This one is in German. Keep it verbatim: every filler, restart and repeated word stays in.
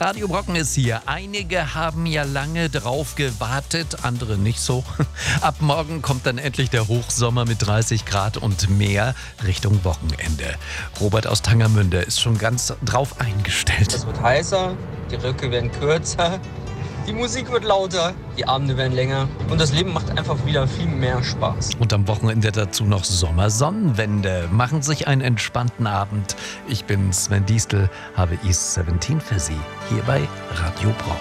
Radio Brocken ist hier. Einige haben ja lange drauf gewartet, andere nicht so. Ab morgen kommt dann endlich der Hochsommer mit dreißig Grad und mehr Richtung Wochenende. Robert aus Tangermünde ist schon ganz drauf eingestellt. Es wird heißer, die Röcke werden kürzer, die Musik wird lauter, die Abende werden länger und das Leben macht einfach wieder viel mehr Spaß. Und am Wochenende dazu noch Sommersonnenwende. Machen sich einen entspannten Abend. Ich bin Sven Diestel, habe East siebzehn für Sie hier bei Radio Brocken.